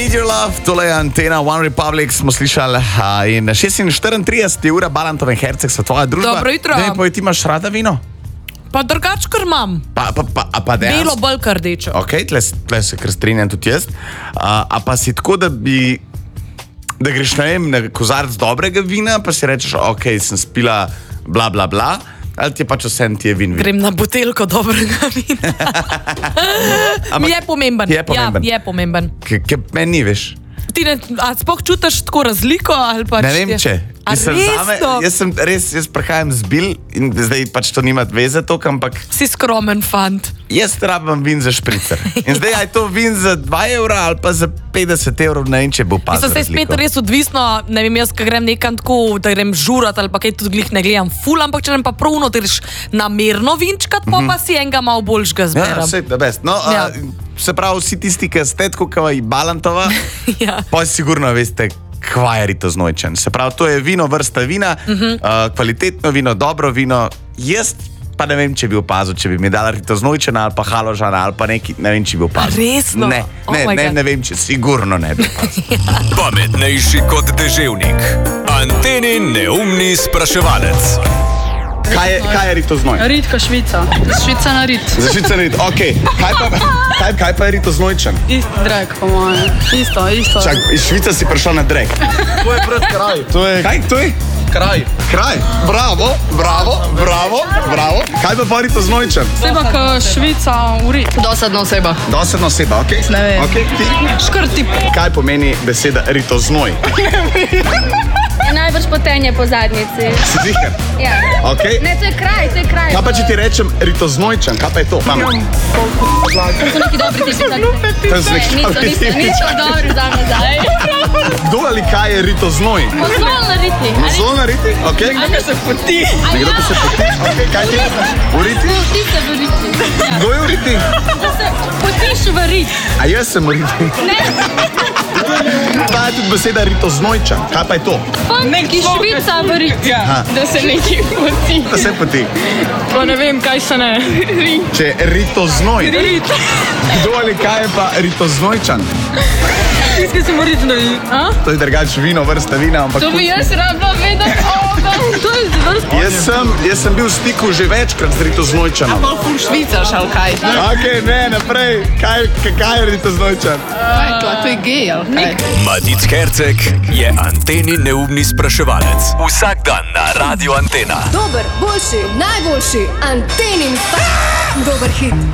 Need Your Love, tole je Antena, One Republic smo slišali in 36 ura Balantov in Herceg so tvoja družba. Dobro jutro. Ne, povej, ti imaš rada vino? Pa drugač, kar imam. Pa dejansko? Belo, bolj rdečo. Ok, tle se kar strinjam tudi jaz. A pa si tako, da greš na kozarec dobrega vina, pa si rečeš, ok, sem spila bla bla bla, ali ti je pač vsem ti je vin. Grem na buteljko dobrega vina. Je pomemben. Je pomemben. Ja, je pomemben. Kaj meni ni, veš? Ti sploh čutiš tako razliko? Ali pač ne vem, če. Jaz prihajam z bil in zdaj pač to nima veze toliko, ampak... Si skromen fant. Jaz rabim vin za špricer. In zdaj je to vin za 2 evra ali pa za 50 evrov, ne vem, če bo pa razliko. Mislim, spet res odvisno, ne vem, jaz, ko grem nekam tako, da grem žurat ali pa kaj tudi glih ne gledam ful, ampak če grem pa pravno, da greš namerno vinčkat, pa si enega malo boljšega zberam. Ja, vse, da best. No, se pravi, vsi tisti, ki ste tako kao Balantova, pa sigurno veste, kva je ritoznojčen. Se pravi, to je vino, vrsta vina, kvalitetno vino, dobro vino. Jaz pa ne vem, če bi opazil, če bi mi dala ritoznojčena ali pa haložana ali pa neki, ne vem, če bi opazil. Resno? Ne vem, če sigurno ne bi opazil. Pametnejši kot deževnik. Antenin neumni spraševalec. Kaj je ritoznoj? Ritka Švica. Švica na rit. Za Švica na rit, okej. Kaj pa je ritoznojčen? Isto drag, po mojem. Isto. Čak, iz Švica si prišel na drag. To je pred kraj. Kaj to je? Kraj. Bravo. Kaj pa ritoznojčen? Seba ka Švica v rit. Dosadna oseba. Dosadna oseba, okej. Ne vem. Okej, ti? Škrtip. Kaj pomeni beseda ritoznoj? Najbrž potenje po zadnjici. Si ziher? Ja. Okay. Ne, to je kraj. Kaj pa, če ti rečem ritoznojčen? Kaj pa je to? To so neki dobri tipi. Niso dobri za nazaj. Kdo ali kaj je ritoznoj? Mozol na riti. Mozol na riti? Okay. Nekdo se poti. Nekdo pa se poti? Okay. Kaj ti je? V riti? Poti se v riti. Kdo je v riti? Da se potiš v rit. A jaz sem v riti? Ne. Ta je tudi beseda ritoznojčen. Kaj pa je to? Neki Švica v rit. Ja, da se neki poti. Da se poti. Pa ne vem, kaj se ne. Če je ritoznoj. Rit. Kdo ali kaj je pa ritoznojčen? Tiskaj se mora rit na rit. To je drugač vino, vrsta vina, ampak... To bi jaz rada vedeti. To je vrsta. Jaz sem bil v stiku že večkrat z ritoznojčenom. Pa ful Švicaš ali kaj? Okej, ne, naprej. Kaj je ritoznojčen? To je gej ali kaj? Matic Herceg je Antenin neumni spraševalec. Vsak dan na Radio Antena. Dober, boljši, najboljši, Antenin dober hit.